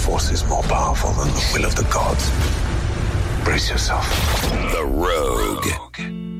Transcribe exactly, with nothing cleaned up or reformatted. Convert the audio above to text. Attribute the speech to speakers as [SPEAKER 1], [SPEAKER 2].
[SPEAKER 1] Force is more powerful than the will of the gods. Brace yourself.
[SPEAKER 2] The Rogue.